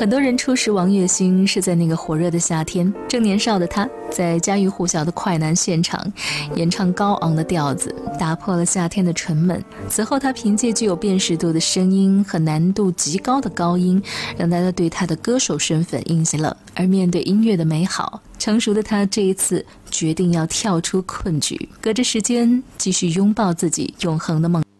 很多人初识王栎鑫是在那个火热的夏天，正年少的他在家喻户晓的快男现场演唱高昂的调子，打破了夏天的沉闷。此后他凭借具有辨识度的声音和难度极高的高音，让大家对他的歌手身份印象了。而面对音乐的美好，成熟的他这一次决定要跳出困局，隔着时间继续拥抱自己永恒的梦。